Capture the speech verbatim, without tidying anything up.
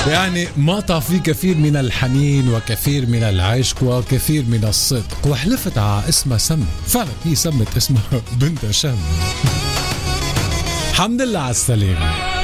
يعني مقطع فيه كثير من الحنين وكثير من العشق وكثير من الصدق، وحلفت على اسمها سم، فعلا هي سمت اسمها بنت شم. الحمد لله على السلامة.